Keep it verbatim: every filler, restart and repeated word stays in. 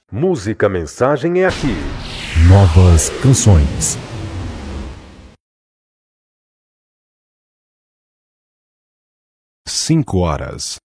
Música Mensagem é aqui. Novas canções. Cinco horas